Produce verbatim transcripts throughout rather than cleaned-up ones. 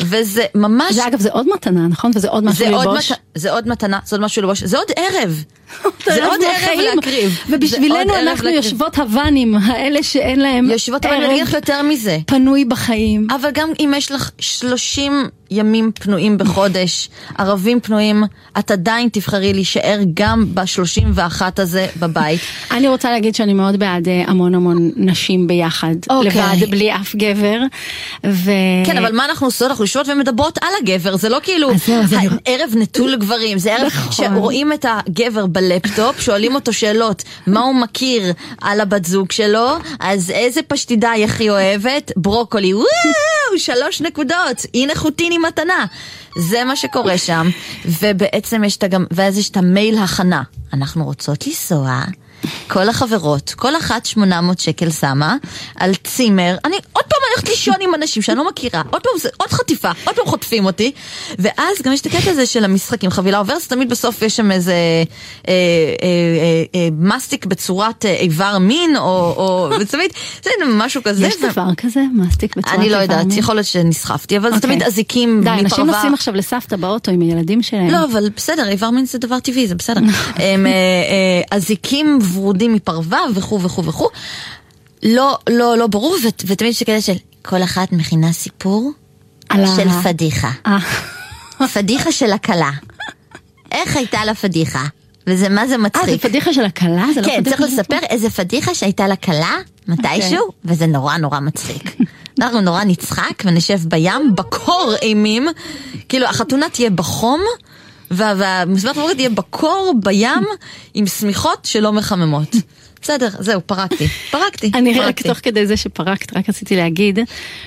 וזה ממש... זה אגב, זה עוד מתנה, נכון? וזה עוד משהו ללבוש. זה עוד מתנה, זה עוד משהו ללבוש. זה עוד ערב. זה עוד ערב להקריב. ובשבילנו אנחנו יושבות הוונים, האלה שאין להם יושבות, אבל אני אגיד יותר מזה. פנוי בחיים. אבל גם אם יש לך שלושים ימים פנויים בחודש, ערבים פנויים, את עדיין תבחרי להישאר גם ב-שלושים ואחת הזה בבית. אני רוצה להגיד שאני מאוד בעד המון המון נשים ביחד, לבד, בלי אף גבר. כן, אבל מה אנחנו עושות? אנחנו יושבות ומדברות על הגבר, זה לא כאילו ערב נטול גברים, זה ערב שרואים את הגבר בלפטופ, שואלים אותו שאלות, מה הוא מכיר על הבת זוג שלו, אז איזה פשטידה הכי אוהבת? ברוקולי, וואו, שלוש נקודות, הנה חוטיני מתנה. זה מה שקורה שם, ובעצם יש את גם, ואז יש את המייל הכנה. אנחנו רוצות לנסוע, כל החברות, כל אחת שמונה מאות שקל שמה, על צימר, אני עוד פעם הולכת לישון עם אנשים שאני לא מכירה, עוד פעם זה, עוד חטיפה, עוד פעם חוטפים אותי, ואז גם יש את הקטע הזה של המשחקים, חבילה עוברת, תמיד בסוף יש שם איזה אה, אה, אה, אה, מסטיק בצורת אה, איבר מין, או, או ותמיד, זה משהו כזה. יש דבר כזה, מסטיק בצורת איבר מין? אני לא יודעת, יכול להיות שנסחפתי, אבל זה תמיד אזיקים מפרווה. די, אנשים נוסעים עכשיו לסבתא באוטו עם הילדים שלהם. לא, אבל בסדר, איבר מין זה דבר טבעי, זה בסדר. אזיקים ורודים מפרווה וכו' וכו' וכו'. לא, לא, לא ברור, ותמיד שכאלה של כל אחת מכינה סיפור של פדיחה. פדיחה של הקלה. איך הייתה לה פדיחה? וזה מה זה מצחיק. אה, זה פדיחה של הקלה? כן, צריך לספר איזה פדיחה שהייתה לה קלה, מתישהו, וזה נורא נורא מצחיק. אנחנו נורא נצחק ונשב בים, בקור אימים, כאילו החתונה תהיה בחום, והמסיבת מברית תהיה בקור בים עם סמיכות שלא מחממות. בסדר, זהו, פרקתי. פרקתי. אני רק תוך כדי זה שפרקת, רק רציתי להגיד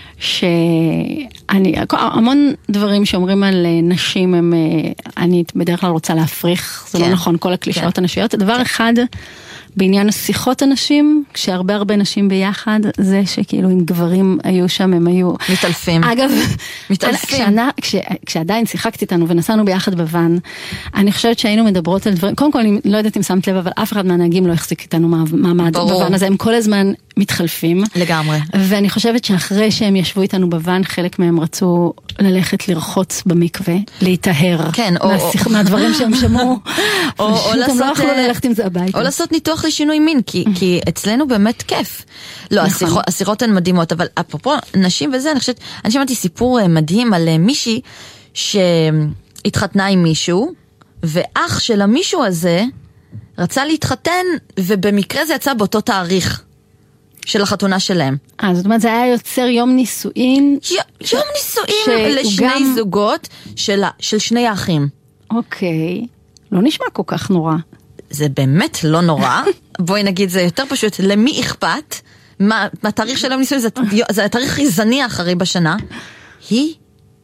שאני, המון דברים שאומרים על נשים, הם, אני בדרך כלל רוצה להפריך, זה לא נכון, כל הקלישאות הנשיות. דבר אחד, בעניין השיחות הנשים, כשהרבה הרבה נשים ביחד, זה שכאילו אם גברים היו שם, הם היו... מתעלפים. אגב, מתעלפים. כש, כשעדיין שיחקתי איתנו ונסענו ביחד בוון, אני חושבת שהיינו מדברות על דברים, קודם כל אני לא יודעת אם שמת לב, אבל אף אחד מהנהגים לא החזיק איתנו מעמד בוון הזה, הם כל הזמן מתחלפים. לגמרי. ואני חושבת שאחרי שהם ישבו איתנו בוון, חלק מהם רצו ללכת לרחוץ במקווה, להתאהר. כן, או... מהדברים שהם שמעו. או לעשות... או לעשות ניתוח לשינוי מין, כי, כי אצלנו באמת כיף. לא, נכון. השיחות, השיחות הן מדהימות, אבל אפרופו נשים וזה, אני חושבת, אני שמעתי סיפור מדהים על מישהי שהתחתנה עם מישהו, ואח של המישהו הזה רצה להתחתן, ובמקרה זה יצא באותו תאריך של החתונה שלהם. אה, זאת אומרת, זה היה יוצר יום נישואין? י, ש... יום נישואין לשני גם... זוגות של, של שני האחים. אוקיי. לא נשמע כל כך נורא. זה באמת לא נורא. בואי נגיד, זה יותר פשוט. למי אכפת? מה, התאריך של היום נישואין, זה, זה התאריך זניח אחרי בשנה. היא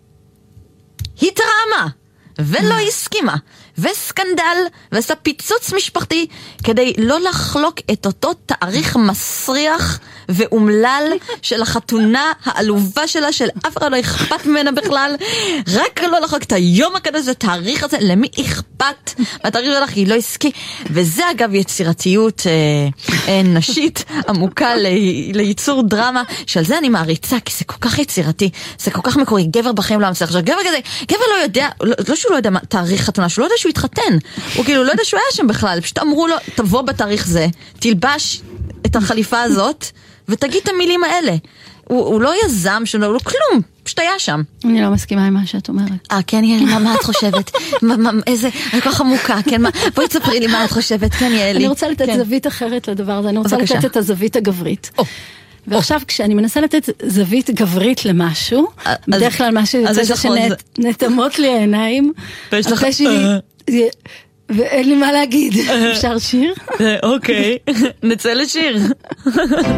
התרעמה, ולא הסכימה, וסקנדל, ועשה פיצוץ משפחתי, כדי לא לחלוק את אותו תאריך מסריח ואומלל של החתונה העלובה שלה, של אף אחד לא אכפת ממנה בכלל, רק לא לחלוק את היום הקדוש, את התאריך הזה, למי אכפת? והתאריך שלך היא לא עסקי, וזה אגב יצירתיות אה, אה, נשית עמוקה לי, ליצור דרמה, שעל זה אני מעריצה, כי זה כל כך יצירתי, זה כל כך מקורי, גבר בחיים לא מצליח, גבר כזה, גבר לא יודע, לא, לא שהוא לא יודע מה, תאריך חתונה, שהוא לא יודע שהוא התחתן, הוא כאילו לא יודע שהוא היה שם בכלל, פשוט אמרו לו, תבוא בתאריך זה, תלבש את החליפה הזאת, ותגיד את המילים האלה. הוא, הוא לא יזם שלו, הוא לא כלום, פשוט היה שם. אני לא מסכימה עם מה שאת אומרת. אה, כן, יאלי, מה, מה את חושבת? מה, מה, איזה, אני כל כך עמוקה, כן, מה, בואי תספרי לי מה את חושבת, כן, יאלי. אני רוצה לתת כן. זווית אחרת לדבר הזה, אני רוצה בבקשה. לתת את הזווית הגברית. או. ועכשיו, כשאני מנסה לתת זווית גברית למשהו, בדרך כלל מה שיוצא זה שנתמות לי העיניים, הפה שלי, ואין לי מה להגיד. אפשר שיר? אוקיי, נצא לשיר.